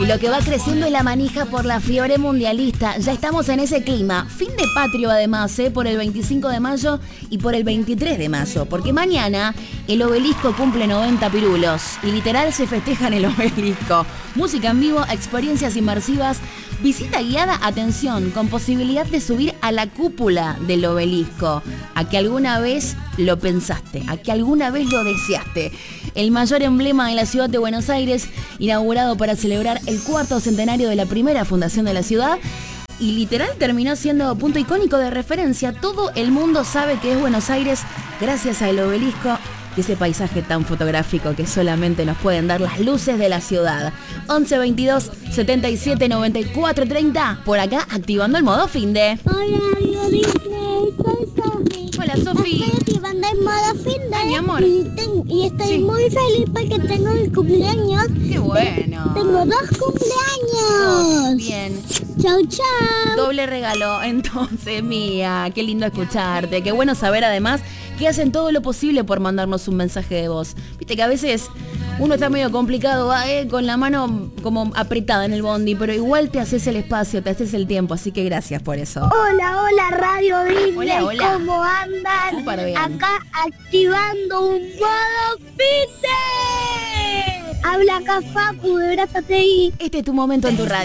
Y lo que va creciendo es la manija por la fiebre mundialista. Ya estamos en ese clima. Fin de patrio además, por el 25 de mayo y por el 23 de mayo. Porque mañana el obelisco cumple 90 pirulos. Y literal se festeja en el obelisco. Música en vivo, experiencias inmersivas, visita guiada, atención, con posibilidad de subir a la cúpula del obelisco. A que alguna vez lo pensaste, a que alguna vez lo deseaste. El mayor emblema de la ciudad de Buenos Aires, inaugurado para celebrar el 4º centenario de la primera fundación de la ciudad. Y literal terminó siendo punto icónico de referencia. Todo el mundo sabe que es Buenos Aires gracias al obelisco y ese paisaje tan fotográfico que solamente nos pueden dar las luces de la ciudad. 11 22 77 94 30. Por acá activando el modo finde. Hola, Radio Disney, soy Sofi. Hola, Sofi. Estoy activando el modo finde. Ay, mi amor. Y estoy Sí. muy feliz porque tengo mi cumpleaños. Qué bueno. Tengo 2 cumpleaños. Bien. Chau, chau. Doble regalo, entonces, Mía, qué lindo escucharte, qué bueno saber además que hacen todo lo posible por mandarnos un mensaje de voz. Viste que a veces uno está medio complicado, con la mano como apretada en el bondi, pero igual te haces el espacio, te haces el tiempo, así que gracias por eso. Hola, hola, Radio Disney. Hola, hola. ¿Cómo andan? Súper bien. Acá activando un modo finde. Habla acá Facu de Brazatei. Este es tu momento en tu radio.